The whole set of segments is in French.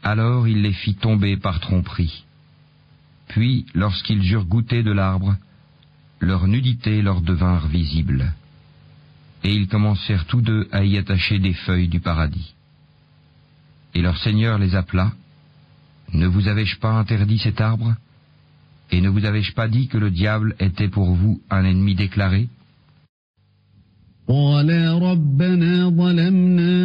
Alors il les fit tomber par tromperie. Puis, lorsqu'ils eurent goûté de l'arbre, leur nudité leur devinrent visibles. Et ils commencèrent tous deux à y attacher des feuilles du paradis. Et leur Seigneur les appela. Ne vous avais-je pas interdit cet arbre? Et ne vous avais-je pas dit que le diable était pour vous un ennemi déclaré? قالا ربنا ظلمنا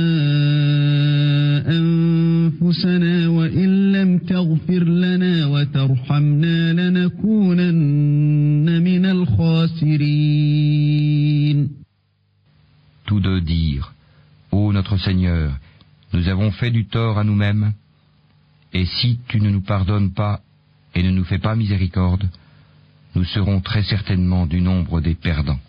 أنفسنا وإن لم تغفر لنا وترحمنا لنكونن من الخاسرين. Tous deux dirent, Ô notre Seigneur, nous avons fait du tort à nous-mêmes, et si tu ne nous pardonnes pas et ne nous fais pas miséricorde, nous serons très certainement du nombre des perdants.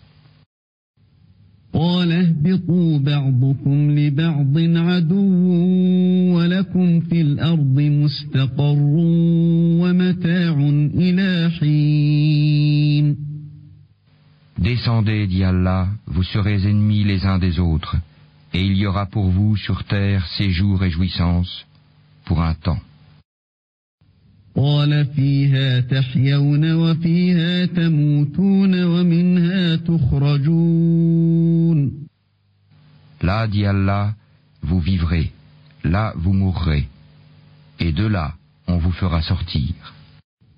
قال اهبطوا بعضكم لبعض عدو ولكم في الأرض مستقر ومتاع إلى حين. Descendez, dit Allah, vous serez ennemis les uns des autres, et il y aura pour vous sur terre séjour et jouissance pour un temps. قال فيها تحيون وفيها تموتون ومنها تخرجون. Là, dit Allah, vous vivrez, là vous mourrez, et de là on vous fera sortir.